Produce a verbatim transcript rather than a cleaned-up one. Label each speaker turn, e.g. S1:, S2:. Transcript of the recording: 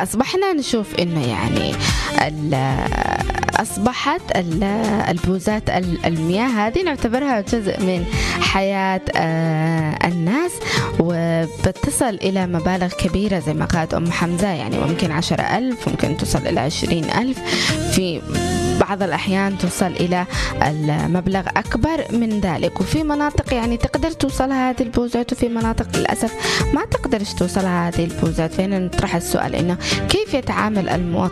S1: أصبحنا نشوف إنه يعني أصبحت البوزات المياه هذه نعتبرها جزء من حياة الناس، وبتصل إلى مبالغ كبيرة زي ما قالت أم حمزة، يعني ممكن عشرة ألف، ممكن توصل إلى عشرين ألف، في بعض الأحيان توصل إلى المبلغ أكبر من ذلك. وفي مناطق يعني تقدر توصلها هذه البوزات، وفي مناطق للأسف ما تقدرش توصلها هذه البوزات. فهنا نطرح السؤال إنه كيف يتعامل المواطن